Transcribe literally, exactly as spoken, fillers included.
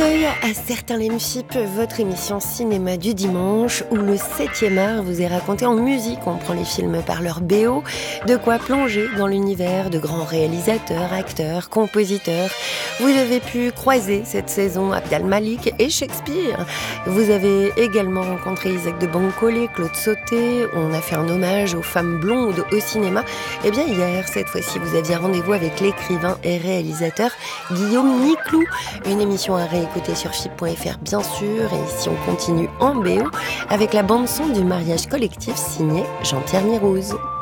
d'accueil à Certains l'aiment F I P, votre émission cinéma du dimanche où le septième art vous est raconté en musique. On prend les films par leur B O, de quoi plonger dans l'univers de grands réalisateurs, acteurs, compositeurs. Vous avez pu croiser cette saison Abd al-Malik et Shakespeare. Vous avez également rencontré Isaac de Bancolé, Claude Sauté. On a fait un hommage aux femmes blondes au cinéma. Et bien hier, cette fois-ci, vous aviez rendez-vous avec l'écrivain et réalisateur Guillaume Niclou. Une émission à réécouter sur F I P point F R bien sûr. Et ici on continue en B O avec la bande-son du mariage collectif signé Jean-Pierre Mirouz.